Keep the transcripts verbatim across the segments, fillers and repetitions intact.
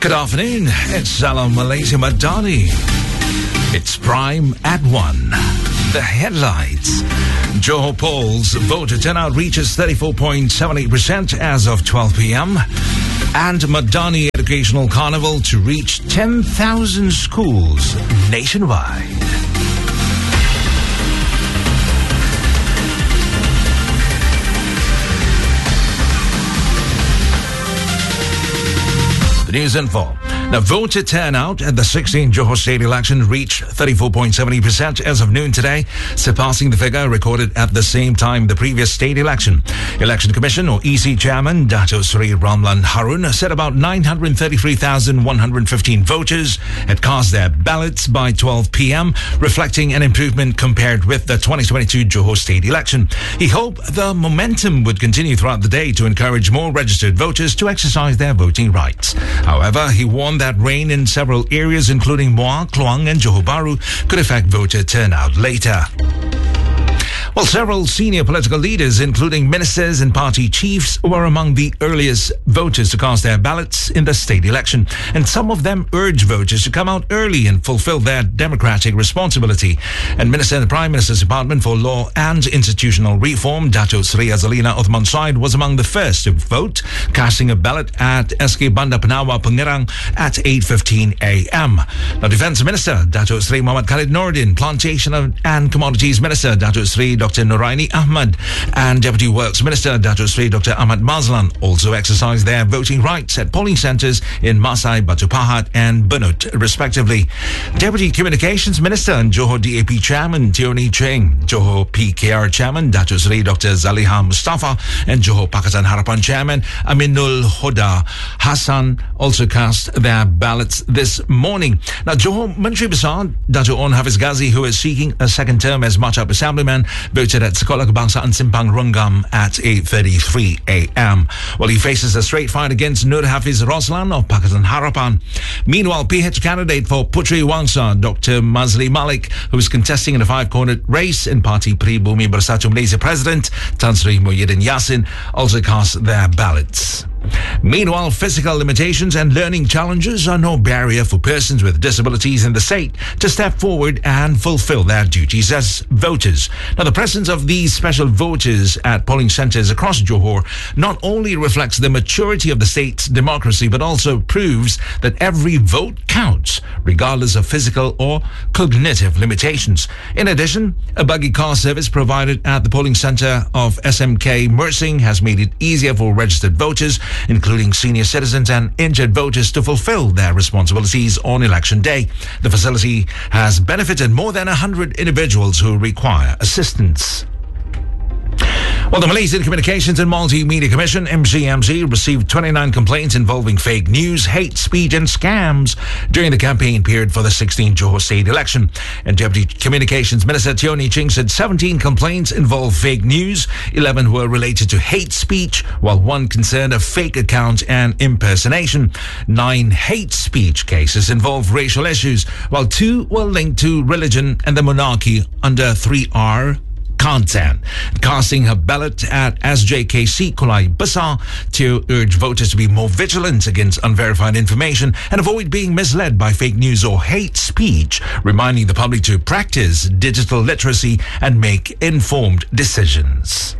Good afternoon. It's Salam Malaysia Madani. It's Prime at one. The headlights. Johor polls voter turnout reaches thirty-four point seven eight percent as of twelve p.m. And Madani Educational Carnival to reach ten thousand schools nationwide. The news info. Now, voter turnout at the sixteenth Johor State election reached thirty-four point seven eight percent as of noon today, surpassing the figure recorded at the same time the previous state election. Election Commission, or E C Chairman Dato Sri Ramlan Harun, said about nine hundred thirty-three thousand one hundred fifteen voters had cast their ballots by twelve p.m., reflecting an improvement compared with the twenty twenty-two Johor State election. He hoped the momentum would continue throughout the day to encourage more registered voters to exercise their voting rights. However, he warned that rain in several areas, including Muar, Kluang and Johor Bahru, could affect voter turnout later. Well, several senior political leaders, including ministers and party chiefs, were among the earliest voters to cast their ballots in the state election. And some of them urged voters to come out early and fulfill their democratic responsibility. And Minister in the Prime Minister's Department for Law and Institutional Reform, Dato Sri Azalina Uthman Said, was among the first to vote, casting a ballot at S K Bandar Penawa, Pengerang at eight fifteen a.m. Now, Defence Minister Dato Sri Muhammad Khalid Nordin, Plantation and Commodities Minister Dato Sri Doctor Noraini Ahmad and Deputy Works Minister Dato Sri Doctor Ahmad Mazlan also exercised their voting rights at polling centres in Masai, Batu Pahat and Bunut, respectively. Deputy Communications Minister and Johor D A P Chairman Teoni Cheng, Johor P K R Chairman Dato Sri Doctor Zaliha Mustafa and Johor Pakatan Harapan Chairman Aminul Hoda Hassan also cast their ballots this morning. Now, Johor Menteri Besar Dato On Hafiz Ghazi, who is seeking a second term as Matchup Assemblyman, voted at Sekolah Kebangsaan Simpang Renggam at eight thirty-three a.m. Well, he faces a straight fight against Nur Hafiz Roslan of Pakatan Harapan. Meanwhile, P H candidate for Puteri Wangsa, Doctor Mazli Malik, who is contesting in a five-cornered race in Parti Pribumi Bersatu Malaysia President Tan Sri Muhyiddin Yassin, also cast their ballots. Meanwhile, physical limitations and learning challenges are no barrier for persons with disabilities in the state to step forward and fulfill their duties as voters. Now, the presence of these special voters at polling centres across Johor not only reflects the maturity of the state's democracy, but also proves that every vote counts, regardless of physical or cognitive limitations. In addition, a buggy car service provided at the polling centre of S M K Mersing has made it easier for registered voters, including senior citizens and injured voters, to fulfill their responsibilities on election day. The facility has benefited more than one hundred individuals who require assistance. Well, the Malaysian Communications and Multimedia Commission, M C M C, received twenty-nine complaints involving fake news, hate speech and scams during the campaign period for the sixteenth Johor State election. And Deputy Communications Minister Teoni Cheng said seventeen complaints involved fake news, eleven were related to hate speech, while one concerned a fake account and impersonation. Nine hate speech cases involved racial issues, while two were linked to religion and the monarchy under three R content. Casting her ballot at S J K C Kulai Besar to urge voters to be more vigilant against unverified information and avoid being misled by fake news or hate speech, reminding the public to practice digital literacy and make informed decisions.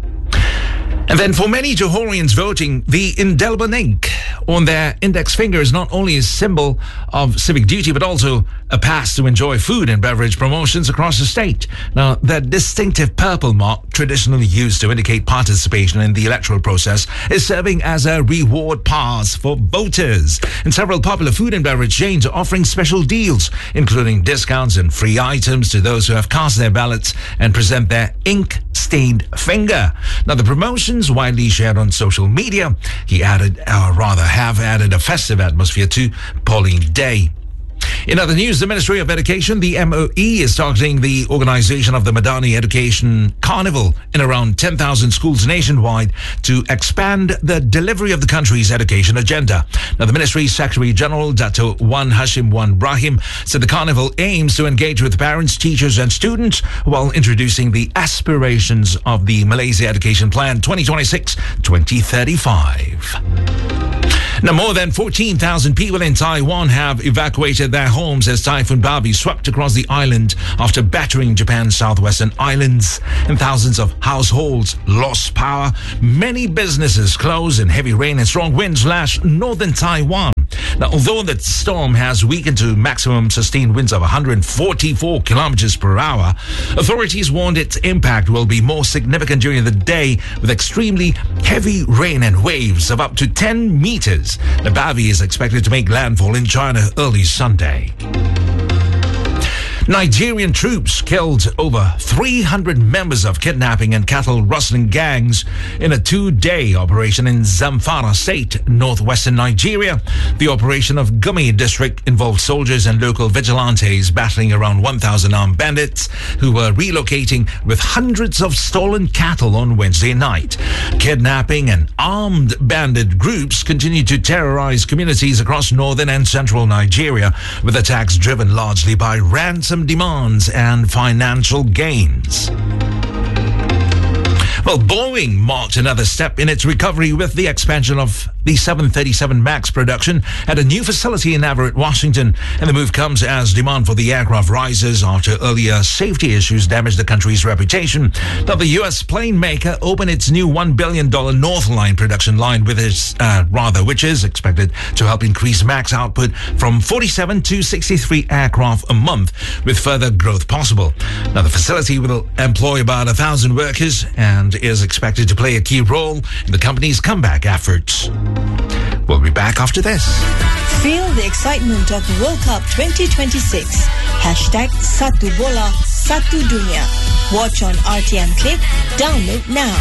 And then for many Johorians voting, the indelible ink on their index finger is not only a symbol of civic duty, but also a pass to enjoy food and beverage promotions across the state. Now, the distinctive purple mark, traditionally used to indicate participation in the electoral process, is serving as a reward pass for voters. And several popular food and beverage chains are offering special deals, including discounts and free items to those who have cast their ballots and present their ink-stained finger. Now, the promotions widely shared on social media, he added, or rather have added, a festive atmosphere to polling day. In other news, the Ministry of Education, the M O E, is targeting the organisation of the Madani Education Carnival in around ten thousand schools nationwide to expand the delivery of the country's education agenda. Now, the Ministry's Secretary General, Dato Wan Hashim Wan Brahim, said the carnival aims to engage with parents, teachers and students while introducing the aspirations of the Malaysia Education Plan twenty twenty-six to twenty thirty-five. Now, more than fourteen thousand people in Taiwan have evacuated their homes as Typhoon Babi swept across the island after battering Japan's southwestern islands. And thousands of households lost power. Many businesses closed, and heavy rain and strong winds lashed northern Taiwan. Now, although the storm has weakened to maximum sustained winds of one hundred forty-four kilometers per hour, authorities warned its impact will be more significant during the day, with extremely heavy rain and waves of up to ten meters. The Babi is expected to make landfall in China early Sunday. Nigerian troops killed over three hundred members of kidnapping and cattle rustling gangs in a two-day operation in Zamfara State, northwestern Nigeria. The operation of Gumi district involved soldiers and local vigilantes battling around one thousand armed bandits who were relocating with hundreds of stolen cattle on Wednesday night. Kidnapping and armed bandit groups continue to terrorize communities across northern and central Nigeria, with attacks driven largely by ransom demands and financial gains. Well, Boeing marked another step in its recovery with the expansion of the seven thirty-seven MAX production at a new facility in Everett, Washington. And the move comes as demand for the aircraft rises after earlier safety issues damaged the country's reputation. Now, the U S plane maker opened its new one billion dollars Northline production line with its, uh, rather, which is expected to help increase MAX output from forty-seven to sixty-three aircraft a month, with further growth possible. Now, the facility will employ about a thousand workers and is expected to play a key role in the company's comeback efforts. We'll be back after this. Feel the excitement of the World Cup twenty twenty-six. Hashtag Satu Bola, Satu Dunia. Watch on R T M Click. Download now.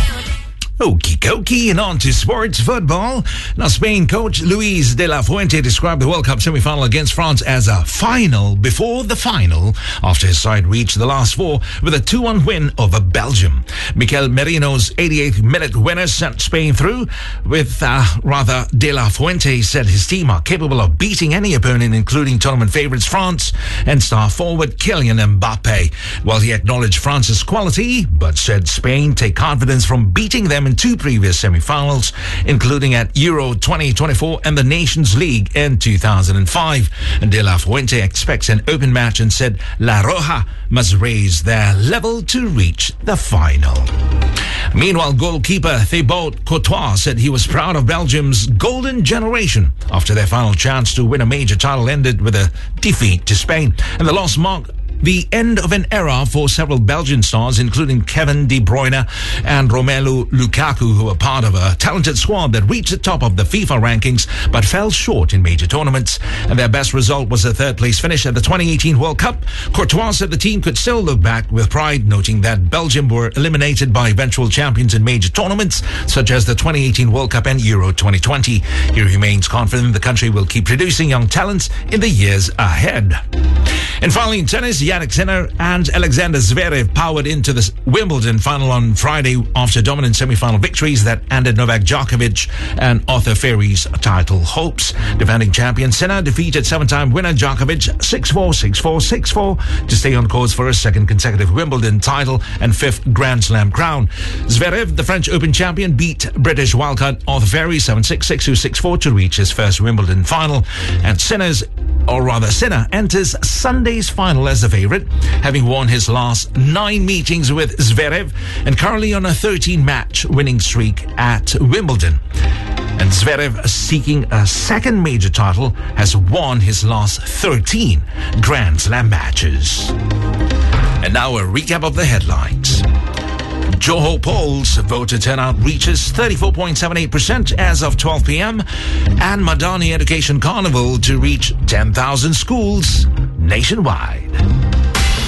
Okie dokie, and on to sports football. Now, Spain coach Luis de la Fuente described the World Cup semi-final against France as a final before the final after his side reached the last four with a two one win over Belgium. Mikel Merino's eighty-eighth minute winner sent Spain through, with uh, rather de la Fuente said his team are capable of beating any opponent, including tournament favourites France and star forward Kylian Mbappe. While he acknowledged France's quality, but said Spain take confidence from beating them in two previous semi-finals, including at Euro twenty twenty-four and the Nations League in two thousand five. And De La Fuente expects an open match and said La Roja must raise their level to reach the final. Meanwhile, goalkeeper Thibaut Courtois said he was proud of Belgium's golden generation after their final chance to win a major title ended with a defeat to Spain. And the loss marked the end of an era for several Belgian stars, including Kevin De Bruyne and Romelu Lukaku, who were part of a talented squad that reached the top of the FIFA rankings but fell short in major tournaments. And their best result was a third-place finish at the twenty eighteen World Cup. Courtois said the team could still look back with pride, noting that Belgium were eliminated by eventual champions in major tournaments, such as the twenty eighteen World Cup and Euro twenty twenty. He remains confident the country will keep producing young talents in the years ahead. And finally, in tennis, Jannik Sinner and Alexander Zverev powered into the Wimbledon final on Friday after dominant semi-final victories that ended Novak Djokovic and Arthur Ferry's title hopes. Defending champion Sinner defeated seven-time winner Djokovic six four, six four, six four to stay on course for a second consecutive Wimbledon title and fifth Grand Slam crown. Zverev, the French Open champion, beat British wildcard Arthur Ferry seven six, six two, six four to reach his first Wimbledon final. And Sinner's, or rather Sinner, enters Sunday's final as the favourite, having won his last nine meetings with Zverev and currently on a thirteen-match winning streak at Wimbledon. And Zverev, seeking a second major title, has won his last thirteen Grand Slam matches. And now a recap of the headlines. Johor polls voter turnout reaches thirty-four point seven eight percent as of twelve p.m. and Madani Education Carnival to reach ten thousand schools nationwide.